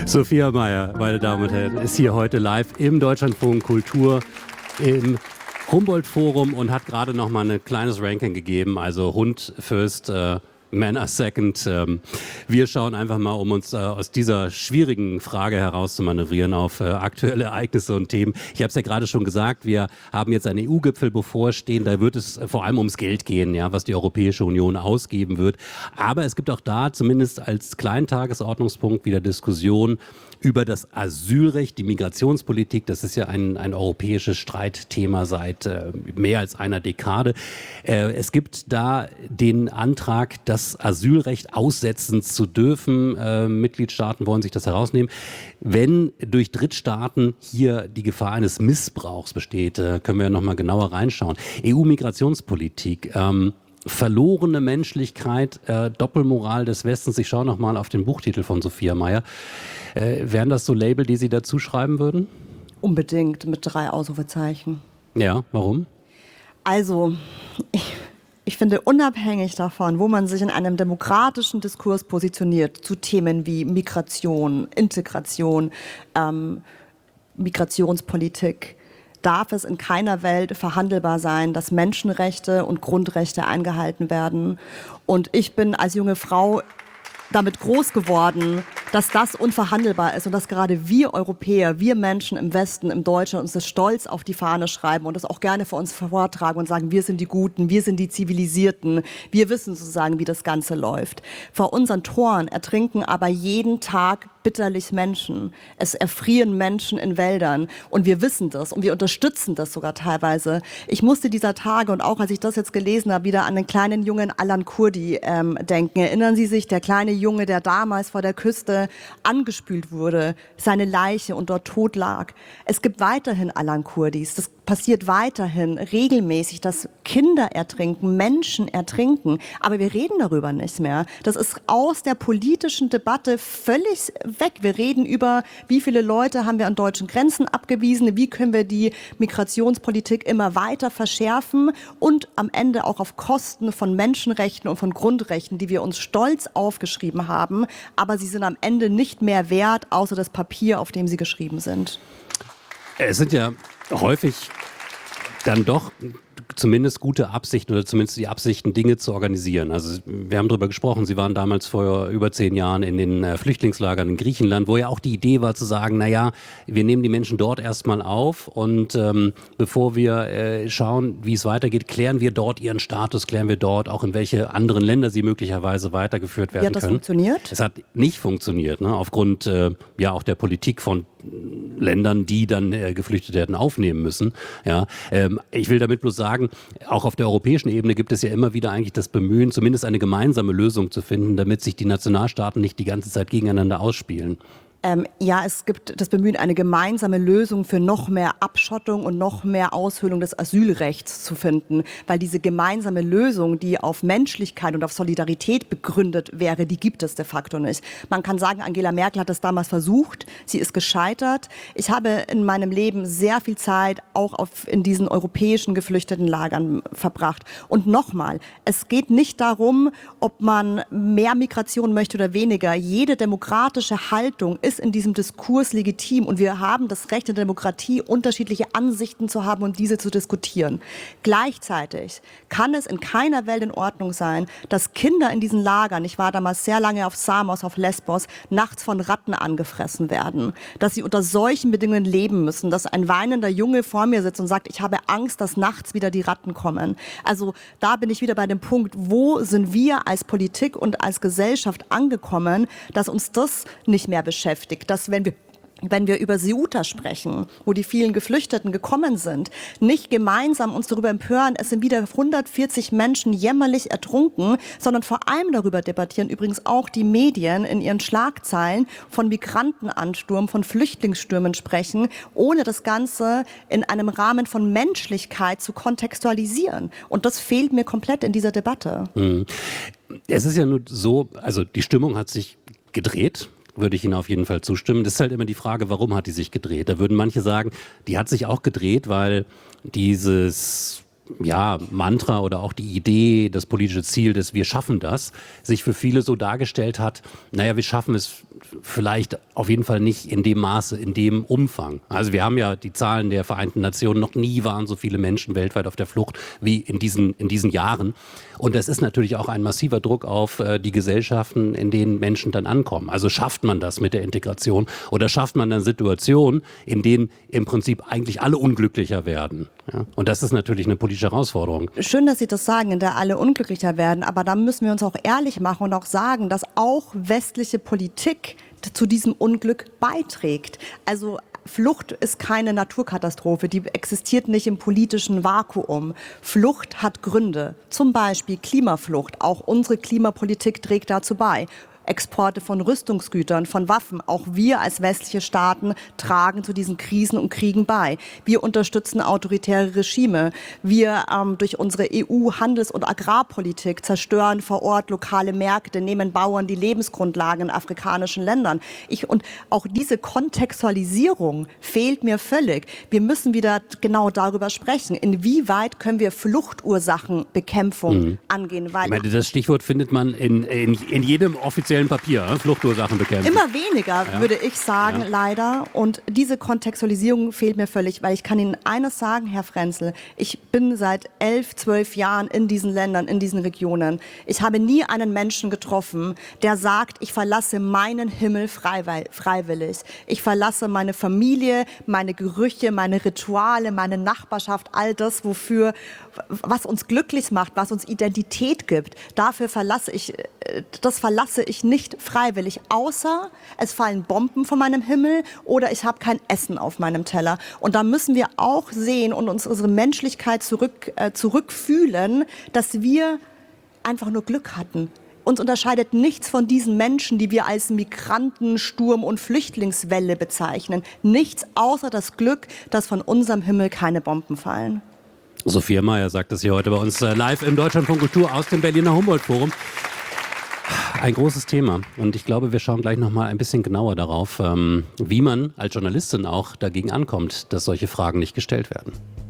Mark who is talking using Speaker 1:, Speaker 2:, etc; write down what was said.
Speaker 1: Sophia Mayer, meine Damen und Herren, ist hier heute live im Deutschlandfunk Kultur im Humboldt-Forum und hat gerade noch mal ein kleines Ranking gegeben. Also Hund first, Man are second. Wir schauen einfach mal, um uns aus dieser schwierigen Frage herauszumanövrieren auf aktuelle Ereignisse und Themen. Ich habe es ja gerade schon gesagt, wir haben jetzt einen EU-Gipfel bevorstehen. Da wird es vor allem ums Geld gehen, ja, was die Europäische Union ausgeben wird. Aber es gibt auch da zumindest als kleinen Tagesordnungspunkt wieder Diskussionen über das Asylrecht, die Migrationspolitik. Das ist ja ein europäisches Streitthema seit mehr als einer Dekade. Es gibt da den Antrag, das Asylrecht aussetzen zu dürfen. Mitgliedstaaten wollen sich das herausnehmen. Wenn durch Drittstaaten hier die Gefahr eines Missbrauchs besteht, können wir ja noch mal genauer reinschauen. EU-Migrationspolitik. Verlorene Menschlichkeit, Doppelmoral des Westens. Ich schaue noch mal auf den Buchtitel von Sophia Mayer. Wären das so Label, die Sie dazu schreiben würden?
Speaker 2: Unbedingt, mit 3 Ausrufezeichen.
Speaker 1: Ja, warum?
Speaker 2: Also, ich finde, unabhängig davon, wo man sich in einem demokratischen Diskurs positioniert, zu Themen wie Migration, Integration, Migrationspolitik, darf es in keiner Welt verhandelbar sein, dass Menschenrechte und Grundrechte eingehalten werden. Und ich bin als junge Frau damit groß geworden, dass das unverhandelbar ist und dass gerade wir Europäer, wir Menschen im Westen, im Deutschen uns das stolz auf die Fahne schreiben und das auch gerne für uns vortragen und sagen, wir sind die Guten, wir sind die Zivilisierten, wir wissen sozusagen, wie das Ganze läuft. Vor unseren Toren ertrinken aber jeden Tag bitterlich Menschen. Es erfrieren Menschen in Wäldern und wir wissen das und wir unterstützen das sogar teilweise. Ich musste dieser Tage und auch als ich das jetzt gelesen habe, wieder an den kleinen Jungen Alan Kurdi denken. Erinnern Sie sich, der kleine Junge, der damals vor der Küste angespült wurde, seine Leiche und dort tot lag. Es gibt weiterhin Alan Kurdis. Das passiert weiterhin regelmäßig, dass Kinder ertrinken, Menschen ertrinken. Aber wir reden darüber nicht mehr. Das ist aus der politischen Debatte völlig weg. Wir reden über, wie viele Leute haben wir an deutschen Grenzen abgewiesen, wie können wir die Migrationspolitik immer weiter verschärfen und am Ende auch auf Kosten von Menschenrechten und von Grundrechten, die wir uns stolz aufgeschrieben haben. Aber sie sind am Ende nicht mehr wert, außer das Papier, auf dem sie geschrieben sind.
Speaker 1: Es sind ja häufig dann doch zumindest gute Absichten oder zumindest die Absichten, Dinge zu organisieren. Also wir haben darüber gesprochen, Sie waren damals vor über 10 Jahren in den Flüchtlingslagern in Griechenland, wo ja auch die Idee war zu sagen, naja, wir nehmen die Menschen dort erstmal auf und bevor wir schauen, wie es weitergeht, klären wir dort ihren Status, klären wir dort auch in welche anderen Länder sie möglicherweise weitergeführt werden können.
Speaker 2: Wie hat das funktioniert?
Speaker 1: Es hat nicht funktioniert, ne? Aufgrund ja auch der Politik von Ländern, die dann Geflüchtete hätten aufnehmen müssen. Ja, ich will damit bloß sagen, auch auf der europäischen Ebene gibt es ja immer wieder eigentlich das Bemühen, zumindest eine gemeinsame Lösung zu finden, damit sich die Nationalstaaten nicht die ganze Zeit gegeneinander ausspielen.
Speaker 2: Ja, es gibt das Bemühen, eine gemeinsame Lösung für noch mehr Abschottung und noch mehr Aushöhlung des Asylrechts zu finden, weil diese gemeinsame Lösung, die auf Menschlichkeit und auf Solidarität begründet wäre, die gibt es de facto nicht. Man kann sagen, Angela Merkel hat das damals versucht, sie ist gescheitert. Ich habe in meinem Leben sehr viel Zeit auch in diesen europäischen Geflüchtetenlagern verbracht. Und nochmal, es geht nicht darum, ob man mehr Migration möchte oder weniger. Jede demokratische Haltung ist in diesem Diskurs legitim und wir haben das Recht in der Demokratie, unterschiedliche Ansichten zu haben und diese zu diskutieren. Gleichzeitig kann es in keiner Welt in Ordnung sein, dass Kinder in diesen Lagern, ich war damals sehr lange auf Samos, auf Lesbos, nachts von Ratten angefressen werden, dass sie unter solchen Bedingungen leben müssen, dass ein weinender Junge vor mir sitzt und sagt, ich habe Angst, dass nachts wieder die Ratten kommen. Also da bin ich wieder bei dem Punkt, wo sind wir als Politik und als Gesellschaft angekommen, dass uns das nicht mehr beschäftigt. Dass wenn wir über Ceuta sprechen, wo die vielen Geflüchteten gekommen sind, nicht gemeinsam uns darüber empören, es sind wieder 140 Menschen jämmerlich ertrunken, sondern vor allem darüber debattieren, übrigens auch die Medien in ihren Schlagzeilen von Migrantenansturm, von Flüchtlingsstürmen sprechen, ohne das Ganze in einem Rahmen von Menschlichkeit zu kontextualisieren. Und das fehlt mir komplett in dieser Debatte.
Speaker 1: Es ist ja nur so, also die Stimmung hat sich gedreht. Würde ich Ihnen auf jeden Fall zustimmen. Das ist halt immer die Frage, warum hat die sich gedreht? Da würden manche sagen, die hat sich auch gedreht, weil dieses Mantra oder auch die Idee, das politische Ziel des Wir schaffen das, sich für viele so dargestellt hat, naja, wir schaffen es vielleicht auf jeden Fall nicht in dem Maße, in dem Umfang. Also wir haben ja die Zahlen der Vereinten Nationen, noch nie waren so viele Menschen weltweit auf der Flucht wie in diesen Jahren. Und das ist natürlich auch ein massiver Druck auf die Gesellschaften, in denen Menschen dann ankommen. Also schafft man das mit der Integration oder schafft man dann Situationen, in denen im Prinzip eigentlich alle unglücklicher werden? Ja? Und das ist natürlich eine politische Herausforderung.
Speaker 2: Schön, dass Sie das sagen, in der alle unglücklicher werden, aber da müssen wir uns auch ehrlich machen und auch sagen, dass auch westliche Politik zu diesem Unglück beiträgt. Also Flucht ist keine Naturkatastrophe, die existiert nicht im politischen Vakuum. Flucht hat Gründe, zum Beispiel Klimaflucht. Auch unsere Klimapolitik trägt dazu bei. Exporte von Rüstungsgütern, von Waffen. Auch wir als westliche Staaten tragen zu diesen Krisen und Kriegen bei. Wir unterstützen autoritäre Regime. Wir durch unsere EU-Handels- und Agrarpolitik zerstören vor Ort lokale Märkte, nehmen Bauern die Lebensgrundlagen in afrikanischen Ländern. Und auch diese Kontextualisierung fehlt mir völlig. Wir müssen wieder genau darüber sprechen, inwieweit können wir Fluchtursachenbekämpfung angehen. Weil
Speaker 1: Ich meine, das Stichwort findet man in jedem offiziellen Papier, Fluchtursachen bekämpfen.
Speaker 2: immer weniger, würde ich sagen, leider. Und diese Kontextualisierung fehlt mir völlig, weil ich kann Ihnen eines sagen, Herr Frenzel, ich bin seit 11, 12 Jahren in diesen Ländern, in diesen Regionen. Ich habe nie einen Menschen getroffen, der sagt, ich verlasse meinen Himmel freiwillig. Ich verlasse meine Familie, meine Gerüche, meine Rituale, meine Nachbarschaft, all das, was uns glücklich macht, was uns Identität gibt. Das verlasse ich nicht freiwillig, außer es fallen Bomben von meinem Himmel oder ich habe kein Essen auf meinem Teller. Und da müssen wir auch sehen und uns unsere Menschlichkeit zurückfühlen, dass wir einfach nur Glück hatten. Uns unterscheidet nichts von diesen Menschen, die wir als Migranten, Sturm- und Flüchtlingswelle bezeichnen. Nichts außer das Glück, dass von unserem Himmel keine Bomben fallen.
Speaker 1: Sophia Mayer sagt das hier heute bei uns live im Deutschlandfunk Kultur aus dem Berliner Humboldt-Forum. Ein großes Thema und ich glaube, wir schauen gleich noch mal ein bisschen genauer darauf, wie man als Journalistin auch dagegen ankommt, dass solche Fragen nicht gestellt werden.